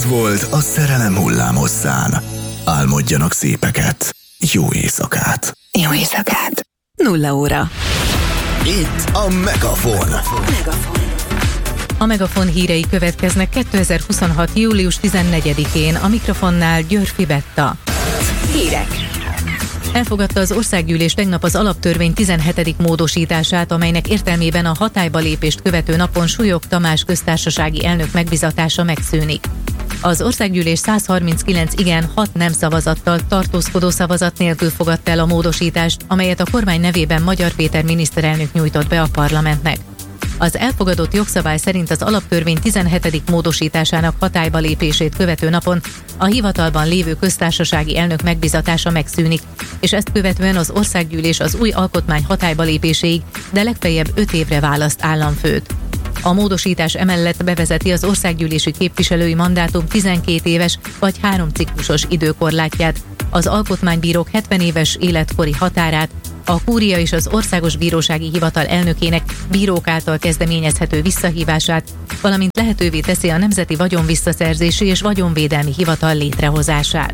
Volt a szerelem hullámhosszán. Álmodjanak szépeket. Jó éjszakát. Jó éjszakát. 0 óra. Itt a Megafon. A Megafon hírei következnek 2026. július 14-én. A mikrofonnál Györfi Betta. Hírek. Elfogadta az országgyűlés tegnap az alaptörvény 17. módosítását, amelynek értelmében a hatályba lépést követő napon Súlyog Tamás köztársasági elnök megbizatása megszűnik. Az országgyűlés 139 igen, 6 nem szavazattal, tartózkodó szavazat nélkül fogadta el a módosítást, amelyet a kormány nevében Magyar Péter miniszterelnök nyújtott be a parlamentnek. Az elfogadott jogszabály szerint az alaptörvény 17. módosításának hatályba lépését követő napon a hivatalban lévő köztársasági elnök megbizatása megszűnik, és ezt követően az országgyűlés az új alkotmány hatályba lépéséig, de legfeljebb 5 évre választ államfőt. A módosítás emellett bevezeti az országgyűlési képviselői mandátum 12 éves vagy 3 ciklusos időkorlátját, az alkotmánybírók 70 éves életkori határát, a kúria és az Országos Bírósági Hivatal elnökének bírók által kezdeményezhető visszahívását, valamint lehetővé teszi a Nemzeti Vagyonvisszaszerzési és Vagyonvédelmi Hivatal létrehozását.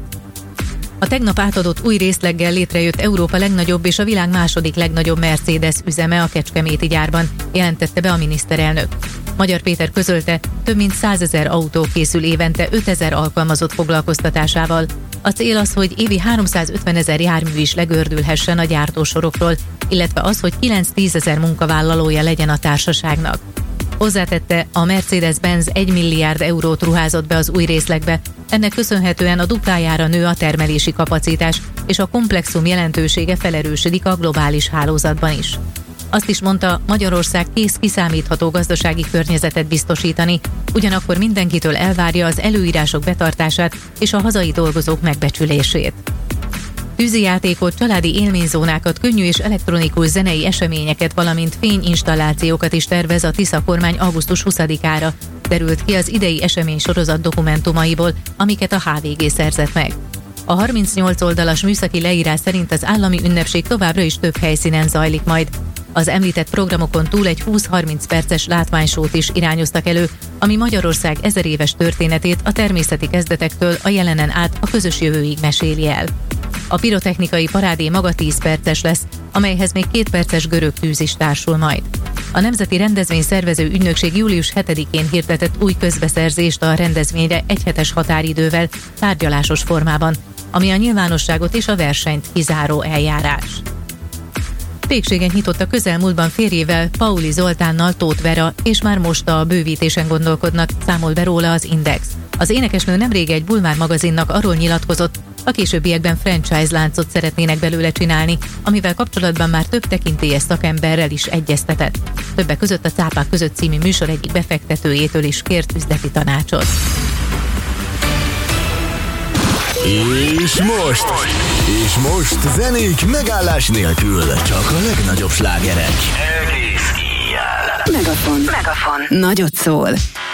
A tegnap átadott új részleggel létrejött Európa legnagyobb és a világ második legnagyobb Mercedes üzeme a kecskeméti gyárban, jelentette be a miniszterelnök. Magyar Péter közölte, több mint 100 000 autó készül évente 5 000 alkalmazott foglalkoztatásával. A cél az, hogy évi 350 000 jármű is legördülhessen a gyártósorokról, illetve az, hogy 9-10 000 munkavállalója legyen a társaságnak. Hozzátette, a Mercedes-Benz 1 milliárd eurót ruházott be az új részlegbe, ennek köszönhetően a duplájára nő a termelési kapacitás, és a komplexum jelentősége felerősödik a globális hálózatban is. Azt is mondta, Magyarország kész kiszámítható gazdasági környezetet biztosítani, ugyanakkor mindenkitől elvárja az előírások betartását és a hazai dolgozók megbecsülését. Tűzijátékot, családi élményzónákat, könnyű és elektronikus zenei eseményeket, valamint fényinstallációkat is tervez a Tisza kormány augusztus 20-ára, derült ki az idei eseménysorozat dokumentumaiból, amiket a HVG szerzett meg. A 38 oldalas műszaki leírás szerint az állami ünnepség továbbra is több helyszínen zajlik majd. Az említett programokon túl egy 20-30 perces látványsót is irányoztak elő, ami Magyarország 1000 éves történetét a természeti kezdetektől a jelenen át a közös jövőig meséli el. A pirotechnikai parádé maga 10 perces lesz, amelyhez még 2 perces görög tűz is társul majd. A Nemzeti Rendezvényszervező Ügynökség július 7-én hirdetett új közbeszerzést a rendezvényre egyhetes határidővel, tárgyalásos formában, ami a nyilvánosságot és a versenyt kizáró eljárás. Pékséget nyitott a közelmúltban férjével, Pauli Zoltánnal Tóth Vera, és már most a bővítésen gondolkodnak, számol be róla az Index. Az énekesnő nemrég egy bulvár magazinnak arról nyilatkozott, a későbbiekben franchise láncot szeretnének belőle csinálni, amivel kapcsolatban már több tekintélyes szakemberrel is egyeztetett. Többek között a Cápák között című műsor egyik befektetőjétől is kért üzleti tanácsot. És most zenék megállás nélkül, csak a legnagyobb slágerek. Megafon. Nagyot szól.